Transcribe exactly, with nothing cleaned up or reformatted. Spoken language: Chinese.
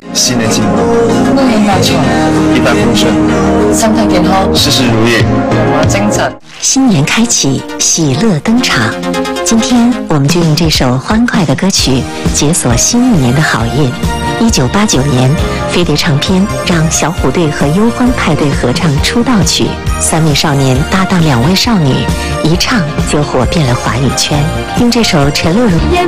新年进步， 恭喜發財， 一帆風順， 身體健康， 事事如意， 人馬精神。 新年开启，喜乐登场。今天我们就用这首欢快的歌曲解锁新一年的好运。一九八九年，飞碟唱片让小虎队和忧欢派对合唱出道曲，三位少年搭档两位少女，一唱就火遍了华语圈。用这首陈露如。 眼